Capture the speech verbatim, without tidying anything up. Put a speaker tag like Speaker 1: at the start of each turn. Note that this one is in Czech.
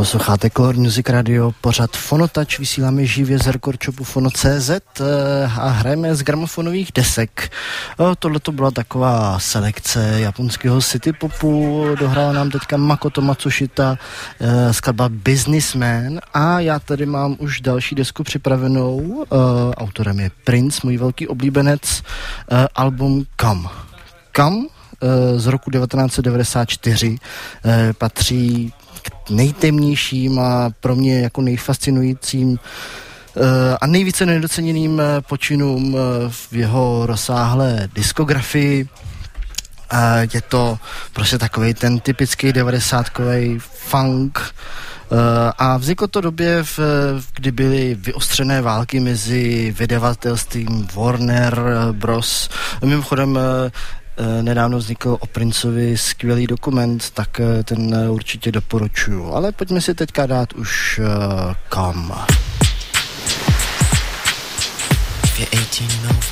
Speaker 1: Posloucháte Color Music Radio, pořad Fonotouch, vysíláme živě z record shopu fono tečka cé zet a hrajeme z gramofonových desek. Tohle to byla taková selekce japonského city popu, dohrála nám teďka Makoto Matsushita, skladba Businessman, a já tady mám už další desku připravenou, autorem je Prince, můj velký oblíbenec, album Come. Come z roku devatenáct set devadesát čtyři patří k nejtemnějším a pro mě jako nejfascinujícím a nejvíce nedoceněným počinům v jeho rozsáhlé diskografii. Je to prostě takovej ten typický devadesátkový funk, a vzniklo to době, v, kdy byly vyostřené války mezi vydavatelstvím Warner Bros. Mimochodem nedávno vznikl o Princeovi skvělý dokument, tak ten určitě doporučuju. Ale pojďme si teďka dát už uh, Come. If you're eighteen and over,